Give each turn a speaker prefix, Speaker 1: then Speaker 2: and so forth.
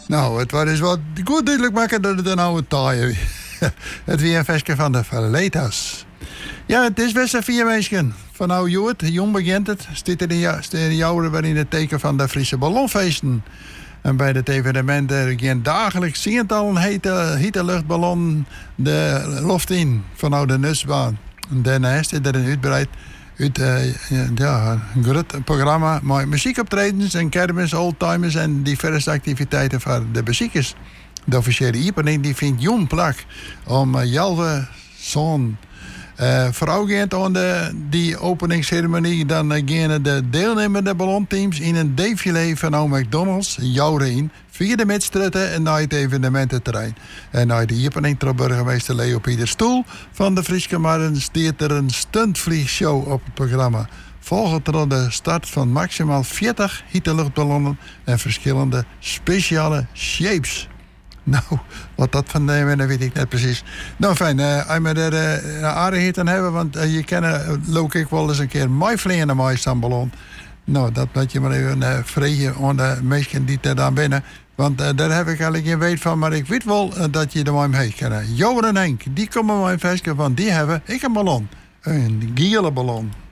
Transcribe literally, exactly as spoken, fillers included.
Speaker 1: Nou, het was dus wat goed duidelijk maken dat het een oude taai is. Het weer een festje van de Verletas. Ja, het is best een vier mensen. Van oude Joert, jong begint het. Stiet er in jaren weer in het teken van de Friese ballonfeesten. En bij het evenementen gaan dagelijks tientallen hete, hete luchtballonnen de lucht in vanuit de Nussbaan. Daarnaast is er een uitbreid uit, uh, ja, een groot programma met muziekoptredens en kermis, oldtimers en diverse activiteiten voor de bezoekers. De officiële opening die vindt jong plak om uh, Jalve zo'n uh, voorafgaand aan de, die openingsceremonie. Dan uh, gaan de deelnemende ballonteams in een défilé van McDonald's, Joureen, via de midstrutten en naar het evenemententerrein. En naar de opening trok burgemeester Leo Pieter Stoel van de Frieske Marren stiert er een stuntvliegshow op het programma. Volgend door de start van maximaal veertig luchtballonnen en verschillende speciale shapes. Nou, wat dat van nemen, weet ik net precies. Nou, fijn, uh, als we er uh, aardigheid aan hebben, want uh, je kan, uh, loop ik wel eens een keer mijn vliegen naar mij staan ballon. Nou, dat moet je maar even uh, vragen aan de mensen die er dan binnen. Want uh, daar heb ik eigenlijk geen weet van, maar ik weet wel uh, dat je er maar mee kan. Jo en Henk, die komen mijn vestje van, die hebben ik een ballon. Een gele ballon.